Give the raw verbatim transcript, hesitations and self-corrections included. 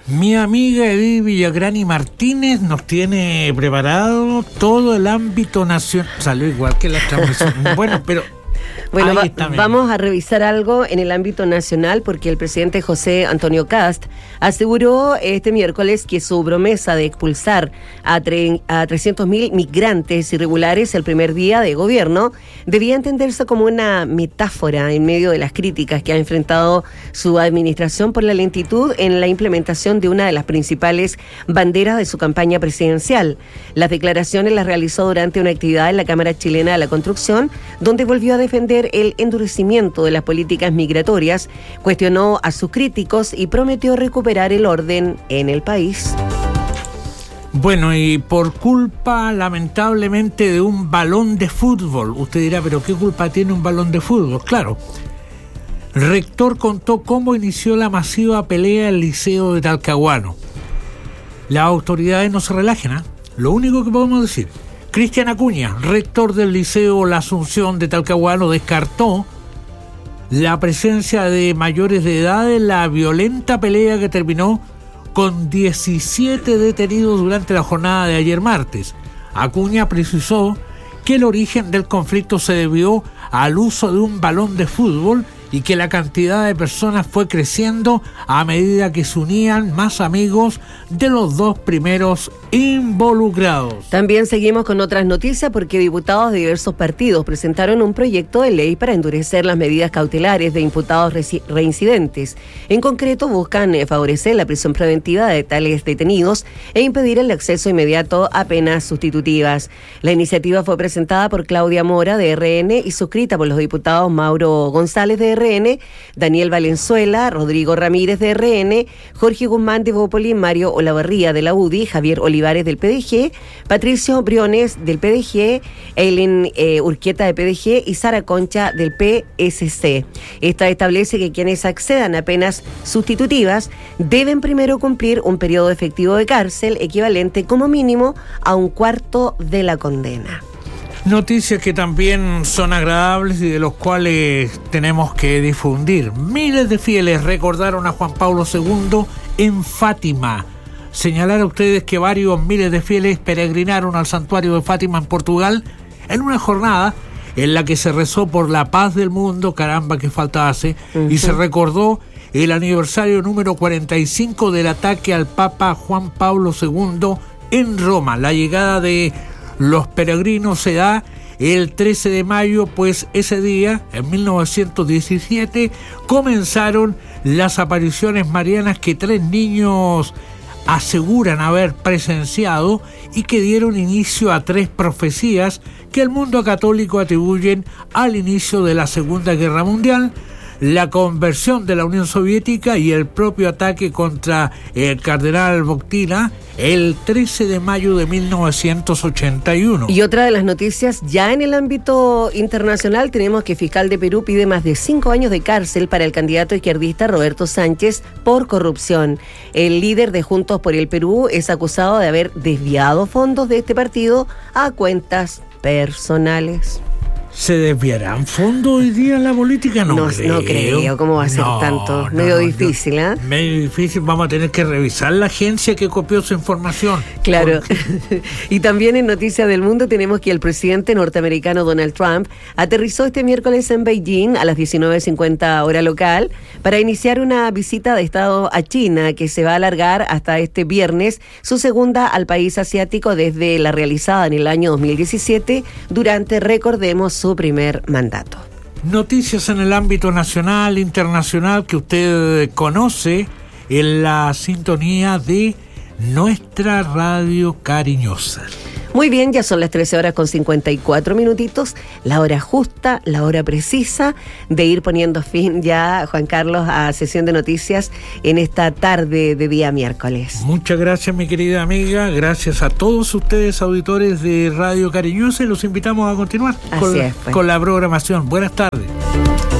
Mi amiga Edith Villagrani Martínez nos tiene preparado todo el ámbito nacional. Salió igual que la transmisión. Bueno, pero... Bueno, va, vamos a revisar algo en el ámbito nacional porque el presidente José Antonio Kast aseguró este miércoles que su promesa de expulsar a, tre- a trescientos mil migrantes irregulares el primer día de gobierno debía entenderse como una metáfora en medio de las críticas que ha enfrentado su administración por la lentitud en la implementación de una de las principales banderas de su campaña presidencial. Las declaraciones las realizó durante una actividad en la Cámara Chilena de la Construcción, donde volvió a defender el endurecimiento de las políticas migratorias, cuestionó a sus críticos y prometió recuperar el orden en el país. Bueno, y por culpa, lamentablemente, de un balón de fútbol. Usted dirá, ¿pero qué culpa tiene un balón de fútbol? Claro. El rector contó cómo inició la masiva pelea en el liceo de Talcahuano. Las autoridades no se relajan, ¿eh? Lo único que podemos decir. Cristian Acuña, rector del Liceo La Asunción de Talcahuano, descartó la presencia de mayores de edad en la violenta pelea que terminó con diecisiete detenidos durante la jornada de ayer martes. Acuña precisó que el origen del conflicto se debió al uso de un balón de fútbol y que la cantidad de personas fue creciendo a medida que se unían más amigos de los dos primeros involucrados. También seguimos con otras noticias porque diputados de diversos partidos presentaron un proyecto de ley para endurecer las medidas cautelares de imputados reci- reincidentes. En concreto, buscan eh, favorecer la prisión preventiva de tales detenidos e impedir el acceso inmediato a penas sustitutivas. La iniciativa fue presentada por Claudia Mora de R N y suscrita por los diputados Mauro González de R N, Daniel Valenzuela, Rodrigo Ramírez de R N, Jorge Guzmán de Bópoli, Mario Olavarría de la U D I, Javier Olivares del P D G, Patricio Briones del P D G, Eileen eh, Urquieta de P D G y Sara Concha del P S C. Esta establece que quienes accedan a penas sustitutivas deben primero cumplir un periodo efectivo de cárcel equivalente como mínimo a un cuarto de la condena. Noticias que también son agradables y de los cuales tenemos que difundir. Miles de fieles recordaron a Juan Pablo segundo en Fátima. Señalar a ustedes que varios miles de fieles peregrinaron al santuario de Fátima en Portugal en una jornada en la que se rezó por la paz del mundo, caramba que falta hace, uh-huh. y se recordó el aniversario número cuarenta y cinco del ataque al Papa Juan Pablo segundo en Roma. La llegada de los peregrinos se da el trece de mayo, pues ese día, en mil novecientos diecisiete, comenzaron las apariciones marianas que tres niños aseguran haber presenciado y que dieron inicio a tres profecías que el mundo católico atribuyen al inicio de la Segunda Guerra Mundial, la conversión de la Unión Soviética y el propio ataque contra el cardenal Wojtyła el trece de mayo de mil novecientos ochenta y uno. Y otra de las noticias, ya en el ámbito internacional, tenemos que fiscal de Perú pide más de cinco años de cárcel para el candidato izquierdista Roberto Sánchez por corrupción. El líder de Juntos por el Perú es acusado de haber desviado fondos de este partido a cuentas personales. ¿Se desviarán fondos hoy día en la política? No, no creo. No creo, ¿cómo va a ser no, tanto? No, medio no, difícil, ¿eh? Medio difícil, vamos a tener que revisar la agencia que copió su información. Claro. Porque... Y también en Noticias del Mundo tenemos que el presidente norteamericano Donald Trump aterrizó este miércoles en Beijing a las diecinueve cincuenta hora local para iniciar una visita de Estado a China que se va a alargar hasta este viernes, su segunda al país asiático desde la realizada en el año dos mil diecisiete durante, recordemos, su primer mandato. Noticias en el ámbito nacional, internacional que usted conoce en la sintonía de nuestra radio cariñosa. Muy bien, ya son las trece horas con cincuenta y cuatro minutitos, la hora justa, la hora precisa de ir poniendo fin ya, Juan Carlos, a sesión de noticias en esta tarde de día miércoles. Muchas gracias, mi querida amiga, gracias a todos ustedes, auditores de Radio Cariñosa, y los invitamos a continuar Así con, es, pues. con la programación. Buenas tardes.